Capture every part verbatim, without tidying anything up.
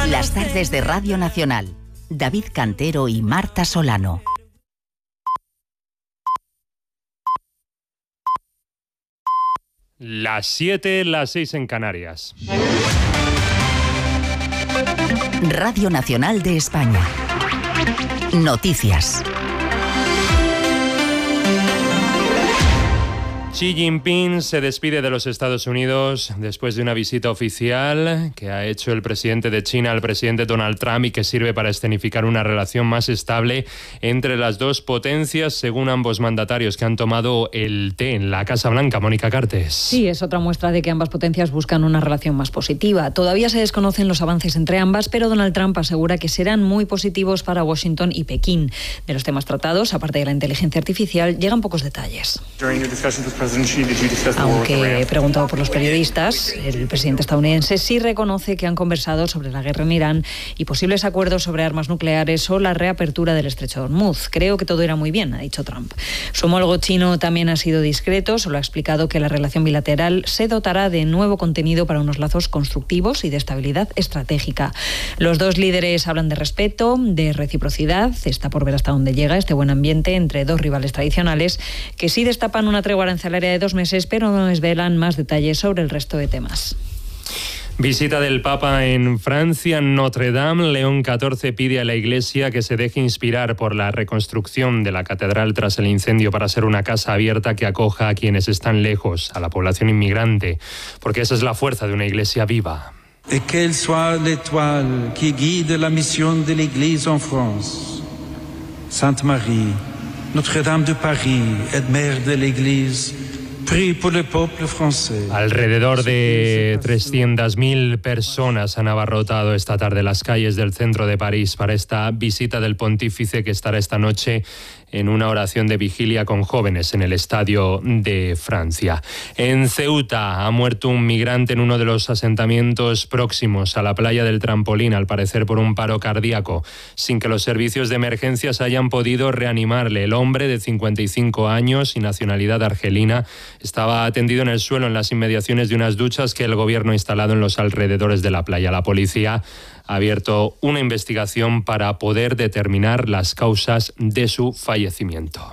Las tardes de Radio Nacional. David Cantero y Marta Solano. Las siete, las seis en Canarias. Radio Nacional de España. Noticias. Xi Jinping se despide de los Estados Unidos después de una visita oficial que ha hecho el presidente de China al presidente Donald Trump y que sirve para escenificar una relación más estable entre las dos potencias, según ambos mandatarios que han tomado el té en la Casa Blanca. Mónica Cartes. Sí, es otra muestra de que ambas potencias buscan una relación más positiva. Todavía se desconocen los avances entre ambas, pero Donald Trump asegura que serán muy positivos para Washington y Pekín. De los temas tratados, aparte de la inteligencia artificial, llegan pocos detalles. Aunque preguntado por los periodistas, el presidente estadounidense sí reconoce que han conversado sobre la guerra en Irán y posibles acuerdos sobre armas nucleares o la reapertura del estrecho de Hormuz. Creo que todo irá muy bien, ha dicho Trump. Su homólogo chino también ha sido discreto, solo ha explicado que la relación bilateral se dotará de nuevo contenido para unos lazos constructivos y de estabilidad estratégica. Los dos líderes hablan de respeto, de reciprocidad. Está por ver hasta dónde llega este buen ambiente entre dos rivales tradicionales que sí destapan una tregua arancelaria de dos meses, pero no desvelan más detalles sobre el resto de temas. Visita del Papa en Francia, Notre Dame. León catorce pide a la Iglesia que se deje inspirar por la reconstrucción de la catedral tras el incendio para ser una casa abierta que acoja a quienes están lejos, a la población inmigrante, porque esa es la fuerza de una Iglesia viva. Et qu'elle soit l'étoile qui guide la mission de l'Église en France. Sainte Marie, Notre-Dame de Paris, et mère de l'Église, prie pour le peuple français. Alrededor de trescientas mil personas han abarrotado esta tarde las calles del centro de París para esta visita del pontífice que estará esta noche en una oración de vigilia con jóvenes en el Estadio de Francia. En Ceuta ha muerto un migrante en uno de los asentamientos próximos a la playa del Trampolín, al parecer por un paro cardíaco, sin que los servicios de emergencias hayan podido reanimarle. El hombre, de cincuenta y cinco años y nacionalidad argelina, estaba atendido en el suelo en las inmediaciones de unas duchas que el gobierno ha instalado en los alrededores de la playa. La policía ha abierto una investigación para poder determinar las causas de su fallecimiento.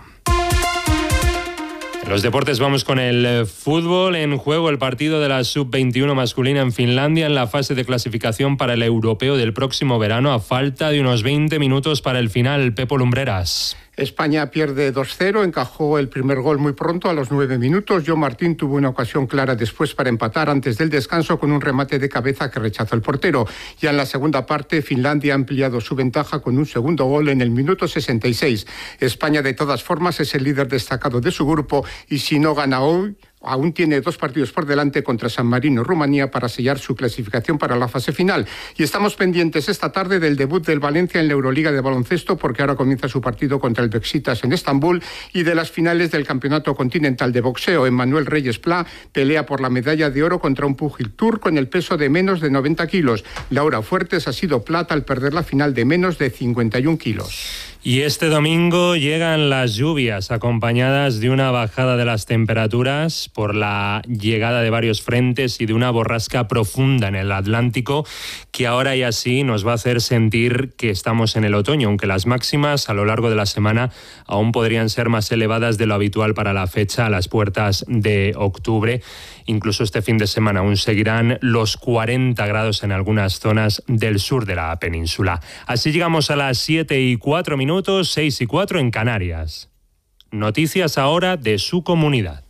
En los deportes vamos con el fútbol. En juego el partido de la sub veintiuno masculina en Finlandia en la fase de clasificación para el europeo del próximo verano, a falta de unos veinte minutos para el final. Pepo Lumbreras. España pierde dos cero, encajó el primer gol muy pronto, a los nueve minutos. John Martín tuvo una ocasión clara después para empatar antes del descanso con un remate de cabeza que rechazó el portero. Ya en la segunda parte, Finlandia ha ampliado su ventaja con un segundo gol en el minuto sesenta y seis. España, de todas formas, es el líder destacado de su grupo y si no gana hoy, aún tiene dos partidos por delante contra San Marino y Rumanía para sellar su clasificación para la fase final. Y estamos pendientes esta tarde del debut del Valencia en la Euroliga de baloncesto, porque ahora comienza su partido contra el Beşiktaş en Estambul, y de las finales del Campeonato Continental de Boxeo. Emmanuel Reyes Pla pelea por la medalla de oro contra un púgil turco en el peso de menos de noventa kilos. Laura Fuertes ha sido plata al perder la final de menos de cincuenta y un kilos. Y este domingo llegan las lluvias, acompañadas de una bajada de las temperaturas por la llegada de varios frentes y de una borrasca profunda en el Atlántico, que ahora y así nos va a hacer sentir que estamos en el otoño, aunque las máximas a lo largo de la semana aún podrían ser más elevadas de lo habitual para la fecha, a las puertas de octubre. Incluso este fin de semana aún seguirán los cuarenta grados en algunas zonas del sur de la península. Así llegamos a las siete y cuatro minutos, seis y cuatro en Canarias. Noticias ahora de su comunidad.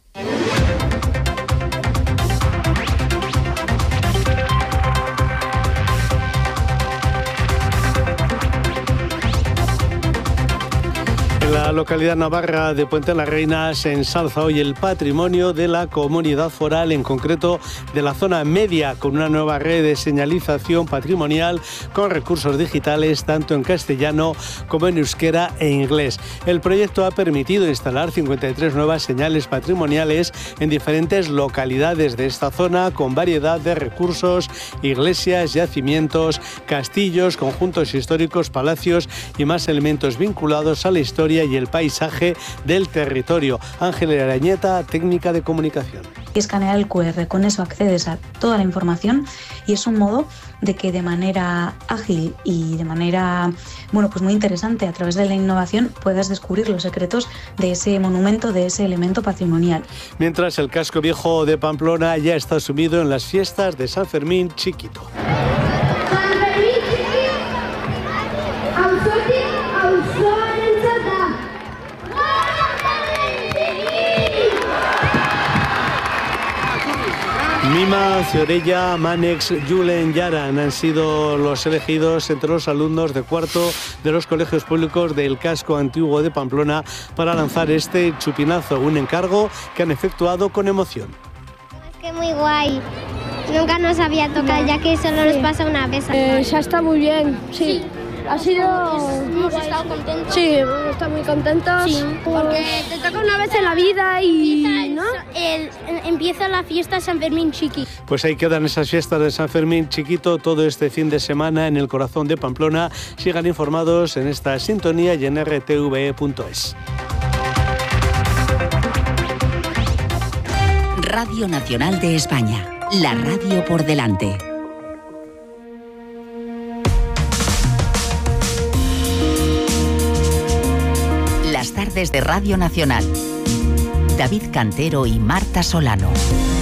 La localidad navarra de Puente la Reina se ensalza hoy el patrimonio de la comunidad foral, en concreto de la zona media, con una nueva red de señalización patrimonial con recursos digitales tanto en castellano como en euskera e inglés. El proyecto ha permitido instalar cincuenta y tres nuevas señales patrimoniales en diferentes localidades de esta zona, con variedad de recursos, iglesias, yacimientos, castillos, conjuntos históricos, palacios y más elementos vinculados a la historia y el el paisaje del territorio. Ángela Arañeta, técnica de comunicación. Y escanear el cu erre, con eso accedes a toda la información y es un modo de que de manera ágil y de manera, bueno, pues muy interesante, a través de la innovación puedas descubrir los secretos de ese monumento, de ese elemento patrimonial. Mientras el casco viejo de Pamplona ya está sumido en las fiestas de San Fermín Chiquito. Mima, Ciorella, Manex, Julen, Yaran han sido los elegidos entre los alumnos de cuarto de los colegios públicos del casco antiguo de Pamplona para lanzar este chupinazo, un encargo que han efectuado con emoción. Es que muy guay. Nunca nos había tocado, ya que solo nos pasa una vez. Eh, ya está muy bien, sí. sí. Ha sido... Hemos estado contentos. Sí, hemos estado muy contentos. Sí, porque te toca una vez en la vida y... Empieza, ¿no? el, empieza la fiesta San Fermín Chiqui. Pues ahí quedan esas fiestas de San Fermín Chiquito todo este fin de semana en el corazón de Pamplona. Sigan informados en esta sintonía y en erre te ve e punto es. Radio Nacional de España. La radio por delante. Las tardes de Radio Nacional. David Cantero y Marta Solano.